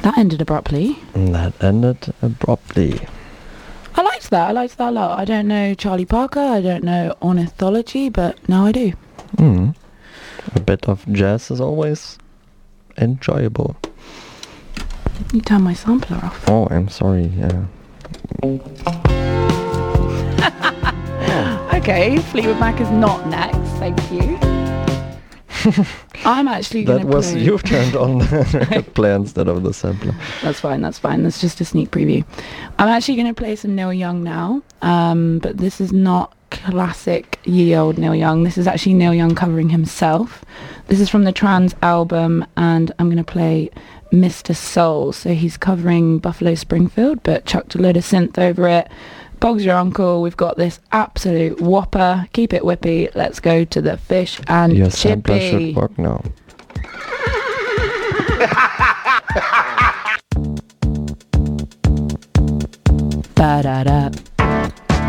That ended abruptly. That ended abruptly. I liked that. I liked that a lot. I don't know Charlie Parker. I don't know ornithology, but now I do. A bit of jazz is always enjoyable. You turn my sampler off. Oh, I'm sorry. Yeah. Okay, Fleetwood Mac is not next. Thank you. I'm actually going to That was play... you've turned on the record player instead of the sampler. That's fine. That's just a sneak preview. I'm actually going to play some Neil Young now, but this is not classic ye old Neil Young. This is actually Neil Young covering himself. This is from the Trans album, and I'm going to play Mr. Soul. So he's covering Buffalo Springfield, but chucked a load of synth over it. Bog's your uncle. We've got this absolute whopper. Keep it whippy. Let's go to the fish and Your chippy. sampler should work now. Ba-da-da.